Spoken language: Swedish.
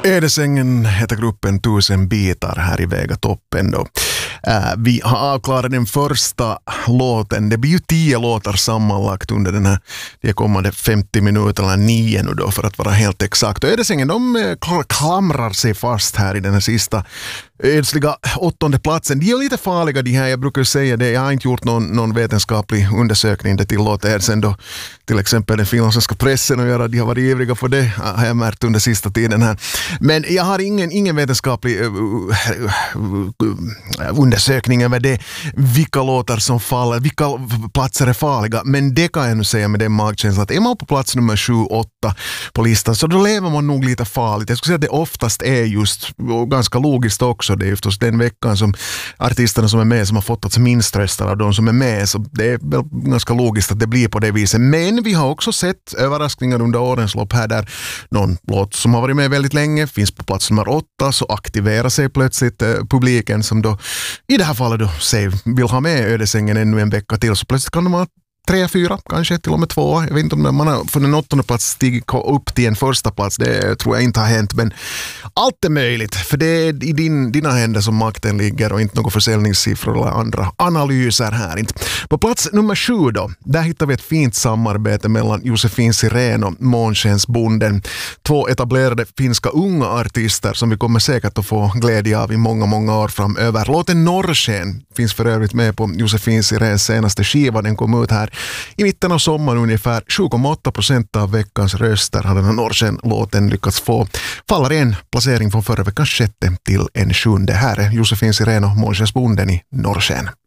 Ödesängen heter gruppen 1000 bitar här i Vega toppen då. Vi har avklarat den första låten. Det blir ju 10 låtar sammanlagt under den här de kommande 50 minuterna, 9 nu då för att vara helt exakt. Och Ödesängen de klamrar sig fast här i den här sista ödsliga 8:e platsen. De är lite farliga de här, jag brukar säga det. Jag har inte gjort någon vetenskaplig undersökning, det tillåter er sen då till exempel den finlandssvenska pressen att göra. De har varit ivriga för det, har jag märkt under sista tiden här. Men jag har ingen vetenskaplig undersökning över det, vilka låtar som faller, vilka platser är farliga. Men det kan jag nu säga med den magkänslan att är man på plats nummer 7-8 på listan så då lever man nog lite farligt. Jag skulle säga att det oftast är just, och ganska logiskt också, det är förstås den veckan som artisterna som är med som har fått alltså minst röster av de som är med, så det är väl ganska logiskt att det blir på det viset. Men vi har också sett överraskningar under årens lopp här där någon låt som har varit med väldigt länge finns på plats nummer 8, så aktiverar sig plötsligt publiken som då i det här fallet då vill ha med Ödesängen ännu en vecka till, så plötsligt kan de ha 3, 4, kanske till och med 2. Jag vet inte om man har från en 8:e plats stigit upp till en första plats. Det tror jag inte har hänt, men allt är möjligt. För det är i dina händer som makten ligger och inte några försäljningssiffror eller andra analyser här. Inte. På plats nummer 7 då, där hittar vi ett fint samarbete mellan Josefin Sirén och Månskensbonden. 2 etablerade finska unga artister som vi kommer säkert att få glädje av i många år framöver. Låten Norrsken finns för övrigt med på Josefin Siréns senaste skiva. Den kom ut här i mitten av sommaren. Ungefär 7,8% av veckans röster har den här Norrsken-låten lyckats få. Faller en placering från förra veckans 6:e till en 7:e. Här är Josefin Sirén och Månskensbonden i Norrsken.